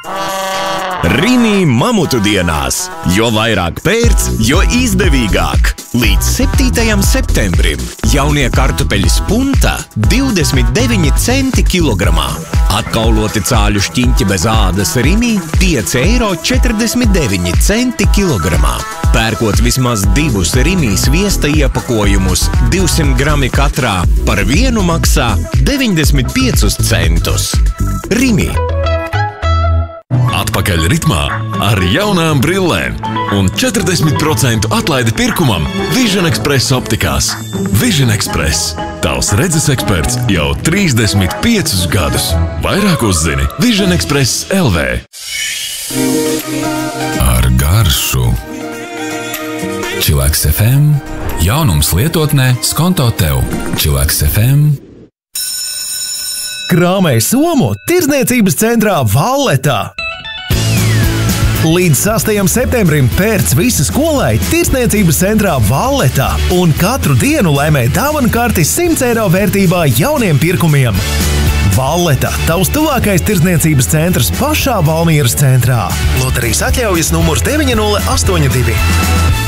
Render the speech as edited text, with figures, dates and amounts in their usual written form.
Rimi mamutu dienās. Jo vairāk pērc, jo izdevīgāk. Līdz 7. septembrim jaunie kartupeļi spunta 29 centi kilogramā. Atkauloti cāļu šķiņķi bez ādas Rimi 5,49 € kilogramā. Pērkot vismaz 2 Rimi sviesta iepakojumus 200 grami katrā, par vienu maksā 95 centus. Rimi. Atpakaļ ritmā ar jaunām brillēm un 40% atlaidi pirkumam Vision Express optikās. Vision Express. Tavs redzes eksperts jau 35 gadus. Vairāk uzzini Vision Express LV. Ar garšu. Chillax FM. Jaunums lietotnē skonto tev. Chillax FM. Krāmē somu tirdzniecības centrā Valletā. Līdz 6. septembrim pērc visi skolai tirdzniecības centrā Valletā un katru dienu laimē dāvanu karti 100 € vērtībā jauniem pirkumiem. Valleta, tavs tuvākais tirdzniecības centrs pašā Valmieras centrā. Loterijas atļaujas numurs 9082.